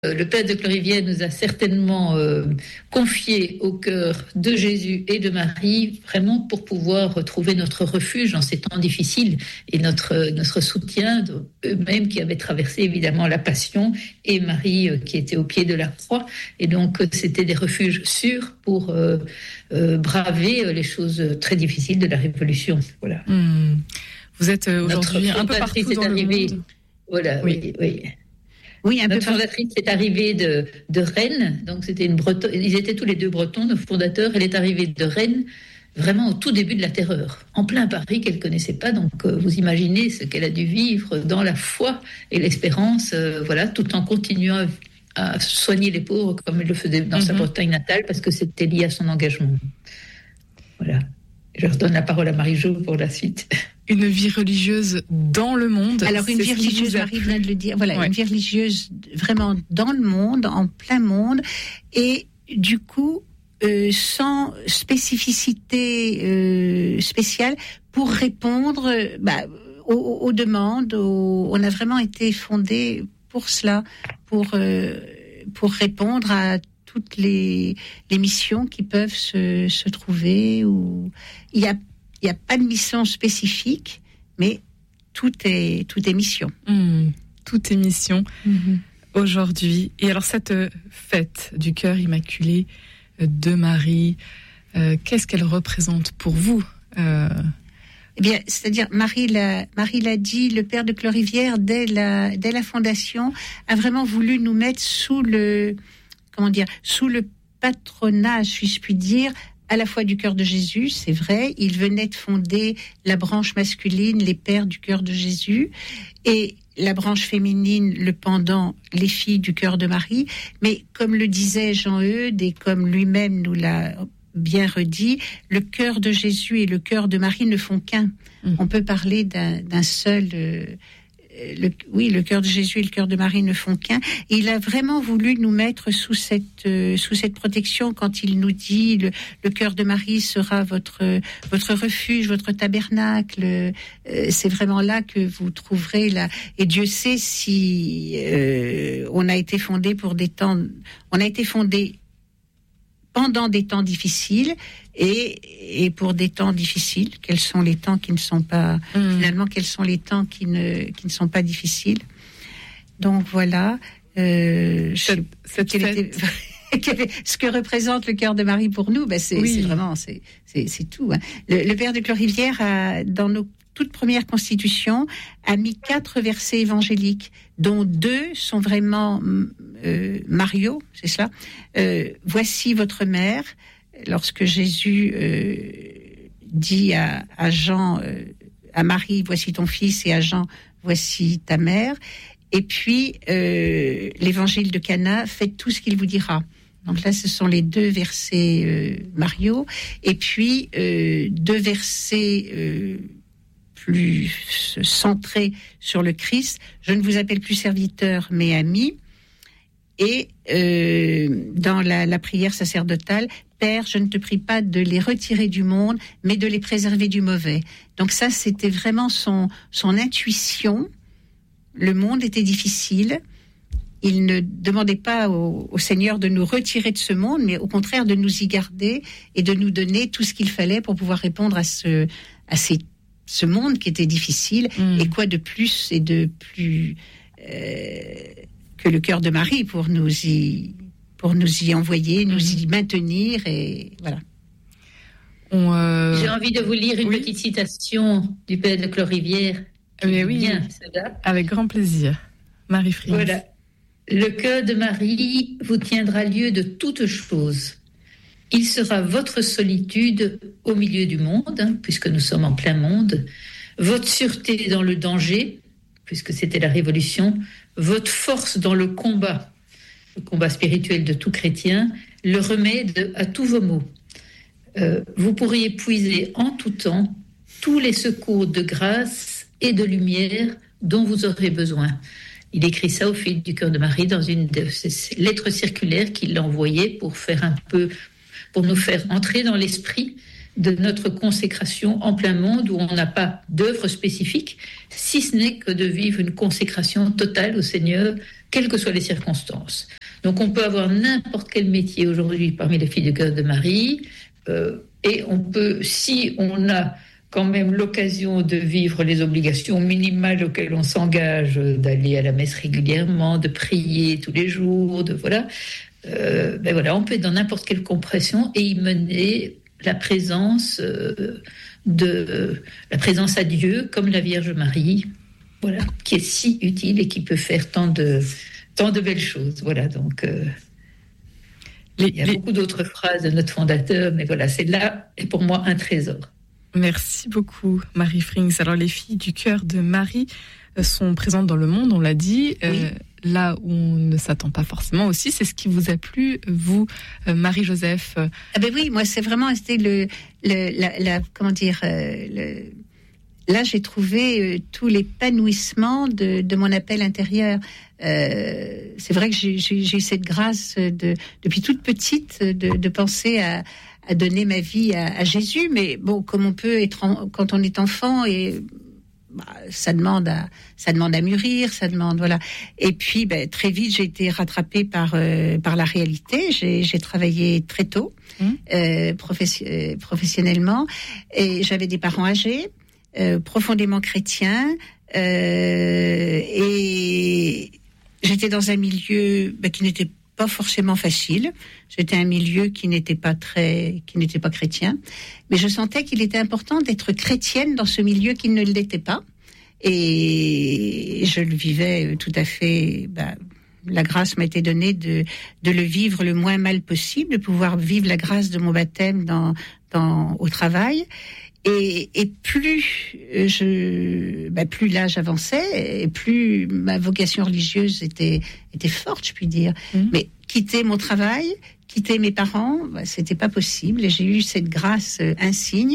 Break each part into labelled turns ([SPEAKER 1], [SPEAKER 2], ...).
[SPEAKER 1] le père de Clorivière nous a certainement confié au cœur de Jésus et de Marie, vraiment pour pouvoir retrouver notre refuge dans ces temps difficiles et notre soutien eux-mêmes qui avaient traversé évidemment la Passion, et Marie qui était au pied de la croix. Et donc c'était des refuges sûrs pour braver les choses très difficiles de la Révolution. Voilà.
[SPEAKER 2] Vous êtes aujourd'hui un peu partout dans le monde.
[SPEAKER 1] Voilà, oui. Oui, notre fondatrice est arrivée de Rennes, donc c'était une Bretonne. Ils étaient tous les deux bretons, nos fondateurs. Elle est arrivée de Rennes, vraiment au tout début de la Terreur, en plein Paris qu'elle connaissait pas. Donc vous imaginez ce qu'elle a dû vivre dans la foi et l'espérance, voilà, tout en continuant à soigner les pauvres comme elle le faisait dans sa Bretagne natale, parce que c'était lié à son engagement. Voilà. Je redonne la parole à Marie-Jo pour la suite.
[SPEAKER 2] Une vie religieuse dans le monde.
[SPEAKER 3] Alors une vie religieuse, Marie vient de le dire. Voilà, ouais. Une vie religieuse vraiment dans le monde, en plein monde, et du coup sans spécificité spéciale pour répondre aux demandes. On a vraiment été fondé pour cela, pour répondre à toutes les missions qui peuvent se trouver. Où il y a pas de mission spécifique, mais tout est mission.
[SPEAKER 2] Tout est mission aujourd'hui. Et alors cette fête du cœur immaculé de Marie, qu'est-ce qu'elle représente pour vous
[SPEAKER 3] Eh bien, c'est-à-dire Marie l'a dit, le père de Clorivière dès la fondation a vraiment voulu nous mettre sous le patronage, si je puis dire, à la fois du cœur de Jésus, c'est vrai. Il venait de fonder la branche masculine, les pères du cœur de Jésus, et la branche féminine, le pendant, les filles du cœur de Marie. Mais comme le disait Jean-Eudes, et comme lui-même nous l'a bien redit, le cœur de Jésus et le cœur de Marie ne font qu'un. On peut parler d'un seul... le cœur de Jésus et le cœur de Marie ne font qu'un. Et il a vraiment voulu nous mettre sous cette protection quand il nous dit le cœur de Marie sera votre refuge, votre tabernacle. C'est vraiment là que vous trouverez là. Et Dieu sait si on a été fondé pendant des temps difficiles et pour des temps difficiles. Quels sont les temps qui ne sont pas finalement, quels sont les temps qui ne sont pas difficiles. Donc voilà, ce que représente le cœur de Marie pour nous, c'est vraiment c'est tout. Hein. Le père de Clorivière dans nos toute première constitution a mis 4 versets évangéliques, dont 2 sont vraiment Mario, c'est cela. Voici votre mère, lorsque Jésus dit à Jean, à Marie, voici ton fils, et à Jean, voici ta mère. Et puis l'évangile de Cana, faites tout ce qu'il vous dira. Donc là, ce sont les 2 versets Mario, et puis 2 versets plus centré sur le Christ. Je ne vous appelle plus serviteur, mais ami. Et dans la prière sacerdotale, Père, je ne te prie pas de les retirer du monde, mais de les préserver du mauvais. Donc ça, c'était vraiment son intuition. Le monde était difficile. Il ne demandait pas au Seigneur de nous retirer de ce monde, mais au contraire de nous y garder et de nous donner tout ce qu'il fallait pour pouvoir répondre à ce monde qui était difficile. Et quoi de plus et de plus que le cœur de Marie pour nous y envoyer, nous y maintenir, et voilà.
[SPEAKER 1] J'ai envie de vous lire une petite citation du père de Clorivière.
[SPEAKER 2] Oui, bien, avec grand plaisir. Marie Fries.
[SPEAKER 1] Voilà. Le cœur de Marie vous tiendra lieu de toutes choses. Il sera votre solitude au milieu du monde, puisque nous sommes en plein monde, votre sûreté dans le danger, puisque c'était la Révolution, votre force dans le combat spirituel de tout chrétien, le remède à tous vos maux. Vous pourriez puiser en tout temps tous les secours de grâce et de lumière dont vous aurez besoin. Il écrit ça au fil du cœur de Marie dans une de ces lettres circulaires qu'il a envoyées pour nous faire entrer dans l'esprit de notre consécration en plein monde où on n'a pas d'œuvre spécifique, si ce n'est que de vivre une consécration totale au Seigneur quelles que soient les circonstances. Donc on peut avoir n'importe quel métier aujourd'hui parmi les filles du cœur de Marie, et on peut, si on a quand même l'occasion de vivre les obligations minimales auxquelles on s'engage, d'aller à la messe régulièrement, de prier tous les jours, on peut être dans n'importe quelle compression et y mener la présence à Dieu, comme la Vierge Marie, voilà, qui est si utile et qui peut faire tant de belles choses. Voilà, donc il y a beaucoup d'autres phrases de notre fondateur, mais voilà, c'est là et pour moi un trésor.
[SPEAKER 2] Merci beaucoup, Marie Frings. Alors, les filles du cœur de Marie sont présentes dans le monde, on l'a dit, oui. Là où on ne s'attend pas forcément aussi. C'est ce qui vous a plu, vous, Marie-Joseph?
[SPEAKER 3] Ah ben oui, moi, c'est vraiment resté là, j'ai trouvé tout l'épanouissement de mon appel intérieur. C'est vrai que j'ai eu cette grâce depuis toute petite de penser à donner ma vie à Jésus, mais bon, comme on peut être quand on est enfant, et ça demande à mûrir, ça demande, voilà. Et puis très vite j'ai été rattrapée par la réalité. J'ai travaillé très tôt professionnellement, et j'avais des parents âgés, profondément chrétiens, et j'étais dans un milieu qui n'était pas forcément facile. C'était un milieu qui n'était pas chrétien, mais je sentais qu'il était important d'être chrétienne dans ce milieu qui ne l'était pas, et je le vivais tout à fait. La grâce m'a été donnée de le vivre le moins mal possible, de pouvoir vivre la grâce de mon baptême au travail. Et plus plus l'âge avançait, et plus ma vocation religieuse était forte, je puis dire. Mais quitter mon travail, quitter mes parents, c'était pas possible. Et j'ai eu cette grâce insigne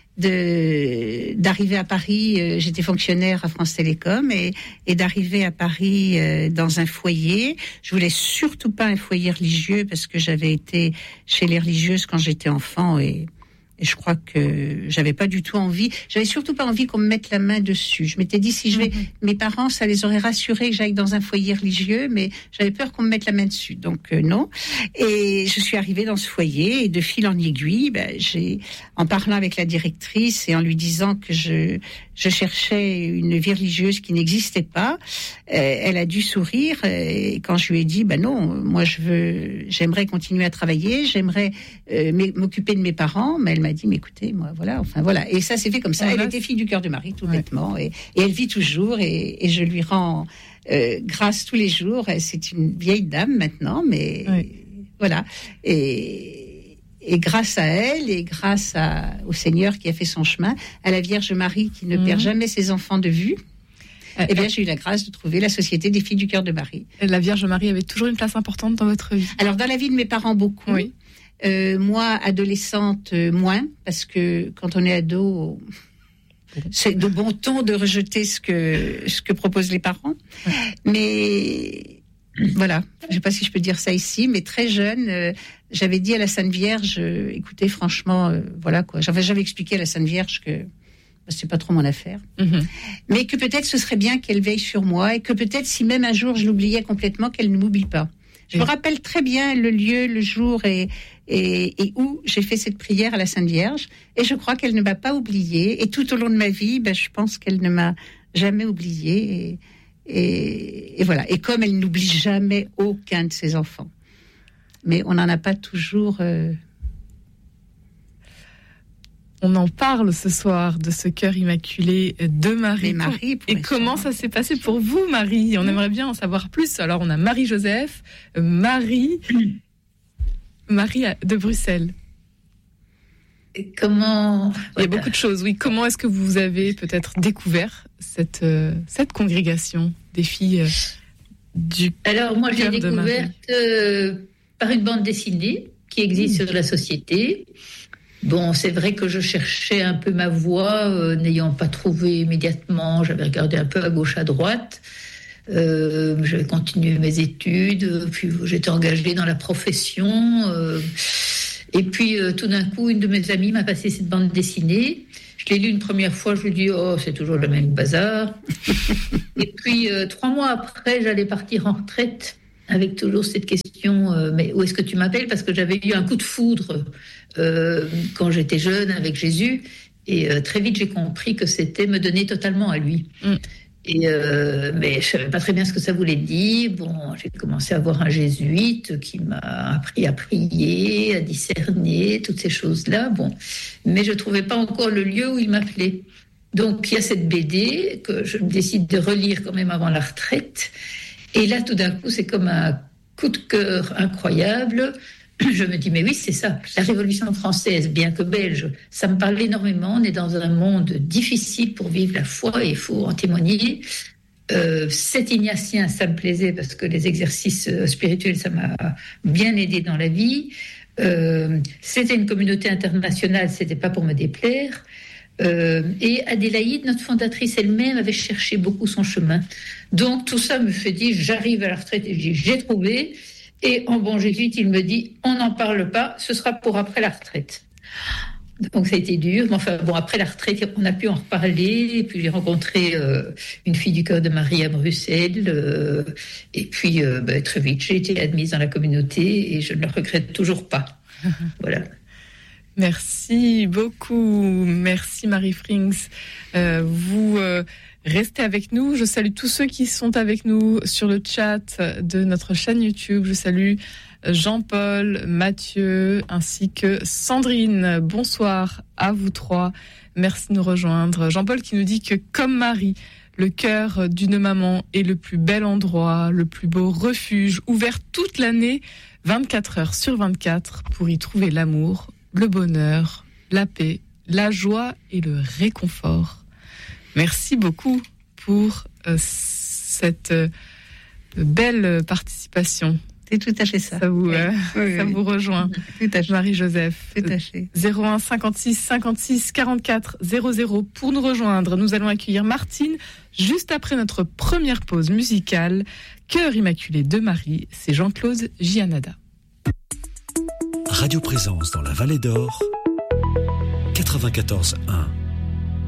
[SPEAKER 3] d'arriver à Paris. J'étais fonctionnaire à France Télécom, et d'arriver à Paris dans un foyer. Je voulais surtout pas un foyer religieux, parce que j'avais été chez les religieuses quand j'étais enfant, et je crois que j'avais pas du tout envie. J'avais surtout pas envie qu'on me mette la main dessus. Je m'étais dit, si je vais, mes parents, ça les aurait rassurés que j'aille dans un foyer religieux, mais j'avais peur qu'on me mette la main dessus. Donc non. Et je suis arrivée dans ce foyer, et de fil en aiguille, en parlant avec la directrice et en lui disant que je cherchais une vie religieuse qui n'existait pas, elle a dû sourire. Et quand je lui ai dit, non, moi j'aimerais continuer à travailler, j'aimerais m'occuper de mes parents, mais elle m'a dit, mais écoutez, moi, voilà. Et ça s'est fait comme ça. Elle était fille du cœur de Marie, tout bêtement, et elle vit toujours, et je lui rends grâce tous les jours. C'est une vieille dame maintenant, mais voilà. Et grâce à elle, et grâce au Seigneur qui a fait son chemin, à la Vierge Marie qui ne perd jamais ses enfants de vue, j'ai eu la grâce de trouver la Société des filles du cœur de Marie.
[SPEAKER 2] La Vierge Marie avait toujours une place importante dans votre vie? Alors,
[SPEAKER 3] dans la vie de mes parents, beaucoup. Oui. Moi, adolescente, moins, parce que quand on est ado, c'est de bon ton de rejeter ce que proposent les parents. Mais voilà, je ne sais pas si je peux dire ça ici, mais très jeune, j'avais dit à la Sainte Vierge, écoutez, franchement, voilà quoi. J'avais expliqué à la Sainte Vierge que c'est pas trop mon affaire, mais que peut-être ce serait bien qu'elle veille sur moi, et que peut-être si même un jour je l'oubliais complètement, qu'elle ne m'oublie pas. Je me rappelle très bien le lieu, le jour et où j'ai fait cette prière à la Sainte Vierge, et je crois qu'elle ne m'a pas oubliée, et tout au long de ma vie, je pense qu'elle ne m'a jamais oubliée, et voilà. Et comme elle n'oublie jamais aucun de ses enfants, mais on n'en a pas toujours.
[SPEAKER 2] On en parle ce soir de ce cœur immaculé de Marie. Et comment ça s'est passé pour vous, Marie? On aimerait bien en savoir plus. Alors, on a Marie-Joseph, Marie de Bruxelles.
[SPEAKER 1] Comment...
[SPEAKER 2] Il y a beaucoup de choses, oui. Comment est-ce que vous avez peut-être découvert cette congrégation des filles du
[SPEAKER 1] Alors, moi, j'ai découverte par une bande dessinée qui existe sur la Société. Bon, c'est vrai que je cherchais un peu ma voie, n'ayant pas trouvé immédiatement. J'avais regardé un peu à gauche, à droite. J'avais continué mes études, puis j'étais engagée dans la profession. Et puis, tout d'un coup, une de mes amies m'a passé cette bande dessinée. Je l'ai lue une première fois, je lui ai dit « Oh, c'est toujours le même bazar ». Et puis, 3 mois après, j'allais partir en retraite avec toujours cette question mais où est-ce que tu m'appelles ? Parce que j'avais eu un coup de foudre quand j'étais jeune avec Jésus. Et très vite, j'ai compris que c'était me donner totalement à lui. Et mais je savais pas très bien ce que ça voulait dire. Bon, j'ai commencé à voir un jésuite qui m'a appris à prier, à discerner, toutes ces choses-là. Bon, mais je trouvais pas encore le lieu où il m'appelait. Donc il y a cette BD que je décide de relire quand même avant la retraite. Et là, tout d'un coup, c'est comme un coup de cœur incroyable. Je me dis, mais oui, c'est ça. La Révolution française, bien que belge, ça me parle énormément. On est dans un monde difficile pour vivre la foi et il faut en témoigner. Cet ignatien, ça me plaisait parce que les exercices spirituels, ça m'a bien aidé dans la vie. C'était une communauté internationale, c'était pas pour me déplaire. Et Adélaïde, notre fondatrice elle-même, avait cherché beaucoup son chemin. Donc tout ça me fait dire, j'arrive à la retraite et je dis, j'ai trouvé. Et en bon jésuite, il me dit, on n'en parle pas, ce sera pour après la retraite. Donc ça a été dur, mais enfin bon, après la retraite, on a pu en reparler. Et puis j'ai rencontré une fille du cœur de Marie à Bruxelles. Et puis très vite, j'ai été admise dans la communauté et je ne le regrette toujours pas. Voilà.
[SPEAKER 2] Merci beaucoup, merci Marie Frings. Vous restez avec nous. Je salue tous ceux qui sont avec nous sur le chat de notre chaîne YouTube. Je salue Jean-Paul, Mathieu, ainsi que Sandrine. Bonsoir à vous 3. Merci de nous rejoindre. Jean-Paul qui nous dit que comme Marie, le cœur d'une maman est le plus bel endroit, le plus beau refuge, ouvert toute l'année, 24 heures sur 24, pour y trouver l'amour, le bonheur, la paix, la joie et le réconfort. Merci beaucoup pour cette belle participation.
[SPEAKER 3] C'est tout à fait ça.
[SPEAKER 2] Ça vous, ça vous rejoint.
[SPEAKER 3] Tout à fait.
[SPEAKER 2] Marie-Joseph.
[SPEAKER 3] Tout à fait.
[SPEAKER 2] 01 56 56 44 00 pour nous rejoindre. Nous allons accueillir Martine juste après notre première pause musicale. Cœur immaculé de Marie, c'est Jean-Claude Gianada.
[SPEAKER 4] Radio Présence dans la Vallée d'Or, 94.1.